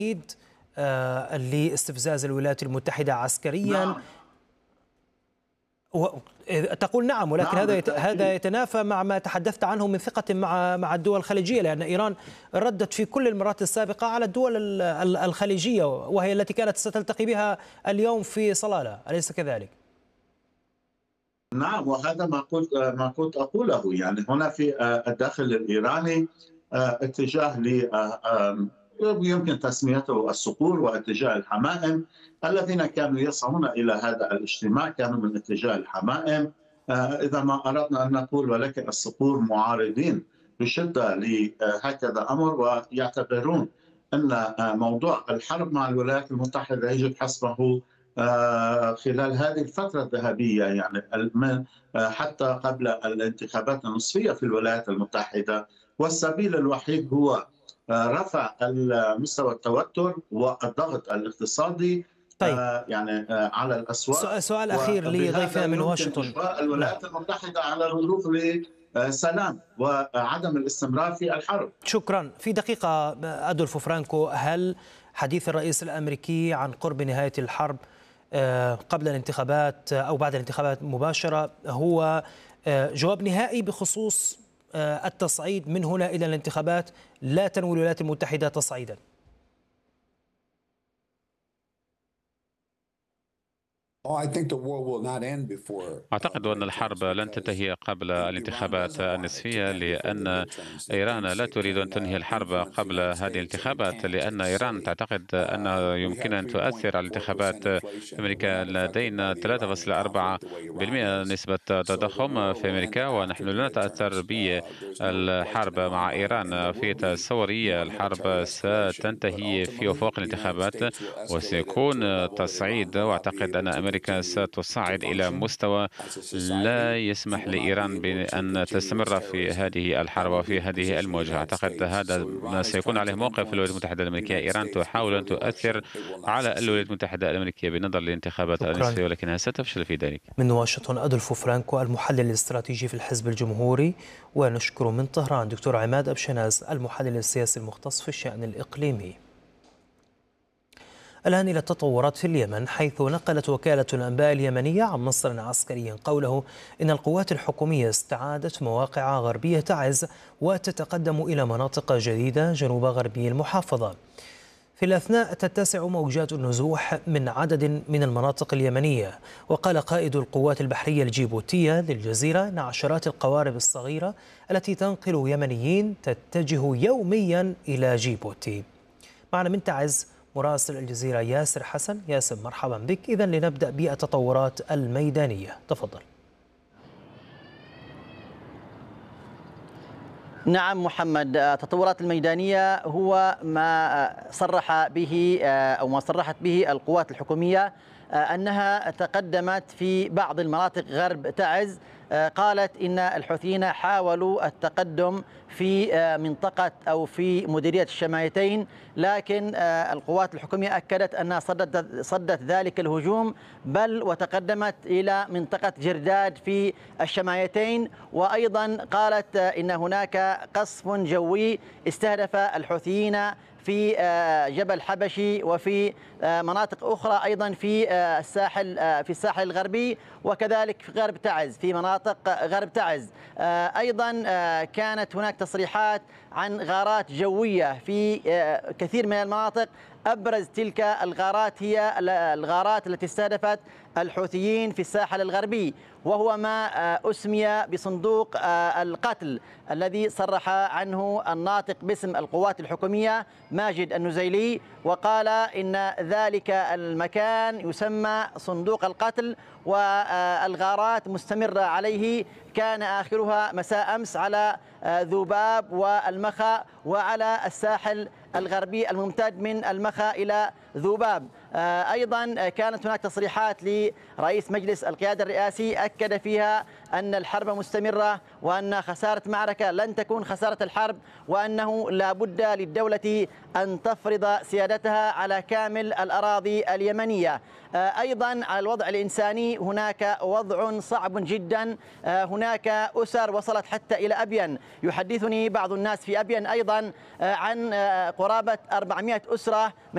لاستفزاز الولايات المتحدة عسكريا. نعم. تقول نعم، ولكن نعم هذا بالتأكيد. يتنافى مع ما تحدثت عنه من ثقة مع الدول الخليجية، لأن إيران ردت في كل المرات السابقة على الدول الخليجية، وهي التي كانت ستلتقي بها اليوم في صلالة، أليس كذلك؟ نعم، وهذا ما كنت أقوله. يعني هنا في الداخل الإيراني اتجاه يمكن تسميته الصقور، واتجاه الحمائم. الذين كانوا يسعون إلى هذا الاجتماع كانوا من اتجاه الحمائم. إذا ما أردنا أن نقول، ولكن الصقور معارضين بشدة لهكذا أمر، ويعتبرون أن موضوع الحرب مع الولايات المتحدة يجب حسمه خلال هذه الفترة الذهبية، يعني حتى قبل الانتخابات النصفية في الولايات المتحدة. والسبيل الوحيد هو رفع مستوى التوتر والضغط الاقتصادي طيب، يعني على الأسواق، سؤال أخير وبهذا لضيفنا من يمكن واشنطن. إجبار نعم، الولايات المتحدة على الوقوف لسلام وعدم الاستمرار في الحرب. شكرا. في دقيقة أدولفو فرانكو، هل حديث الرئيس الأمريكي عن قرب نهاية الحرب قبل الانتخابات أو بعد الانتخابات مباشرة هو جواب نهائي بخصوص التصعيد من هنا إلى الانتخابات؟ لا تنوي الولايات المتحدة تصعيدا؟ أعتقد أن الحرب لن تنتهي قبل الانتخابات النصفية، لأن إيران لا تريد أن تنهي الحرب قبل هذه الانتخابات، لأن إيران تعتقد أن يمكن أن تؤثر على الانتخابات في أمريكا. لدينا 3.4% نسبة تضخم في أمريكا، ونحن لا نتأثر بالحرب مع إيران. في تصوري الحرب ستنتهي في وفاق الانتخابات وسيكون تصعيد، وأعتقد أن أمريكا ستصعد إلى مستوى لا يسمح لإيران بأن تستمر في هذه الحرب وفي هذه المواجهة. أعتقد هذا ما سيكون عليه موقف الولايات المتحدة الأمريكية. إيران تحاول أن تؤثر على الولايات المتحدة الأمريكية بالنظر للانتخابات شكرا. النصفية، ولكنها ستفشل في ذلك. من واشنطن أدولفو فرانكو، المحلل الاستراتيجي في الحزب الجمهوري. ونشكر من طهران دكتور عماد أبشناز، المحلل السياسي المختص في الشأن الإقليمي. الآن إلى التطورات في اليمن، حيث نقلت وكالة الأنباء اليمنية عن مصدر عسكري قوله إن القوات الحكومية استعادت مواقع غربية تعز وتتقدم إلى مناطق جديدة جنوب غربي المحافظة. في الأثناء تتسع موجات النزوح من عدد من المناطق اليمنية. وقال قائد القوات البحرية الجيبوتية للجزيرة إن عشرات القوارب الصغيرة التي تنقل يمنيين تتجه يوميا إلى جيبوتي. معنا من تعز مراسل الجزيرة ياسر حسن. ياسر، مرحبا بك. إذن لنبدأ بالتطورات الميدانية، تفضل. نعم محمد، التطورات الميدانية هو ما صرح به أو ما صرحت به القوات الحكومية أنها تقدمت في بعض المناطق غرب تعز. قالت إن الحوثيين حاولوا التقدم في منطقة أو في مديرية الشمايتين، لكن القوات الحكومية أكدت أنها صدت ذلك الهجوم، بل وتقدمت إلى منطقة جرداد في الشمايتين. وأيضا قالت إن هناك قصف جوي استهدف الحوثيين في جبل حبشي وفي مناطق أخرى أيضا في الساحل الغربي، وكذلك في غرب تعز، في مناطق غرب تعز. أيضا كانت هناك تصريحات عن غارات جوية في كثير من المناطق. أبرز تلك الغارات هي الغارات التي استهدفت الحوثيين في الساحل الغربي، وهو ما أسمي بصندوق القتل، الذي صرح عنه الناطق باسم القوات الحكومية ماجد النزيلي، وقال إن ذلك المكان يسمى صندوق القتل، والغارات مستمرة عليه. كان آخرها مساء أمس على ذوباب والمخا وعلى الساحل الغربي الممتد من المخا إلى ذوباب. أيضا كانت هناك تصريحات لرئيس مجلس القيادة الرئاسي أكد فيها أن الحرب مستمرة، وأن خسارة معركة لن تكون خسارة الحرب، وأنه لا بد للدولة أن تفرض سيادتها على كامل الأراضي اليمنية. أيضا على الوضع الإنساني هناك وضع صعب جدا. هناك أسر وصلت حتى إلى أبين. يحدثني بعض الناس في أبين أيضا عن قرابة 400 أسرة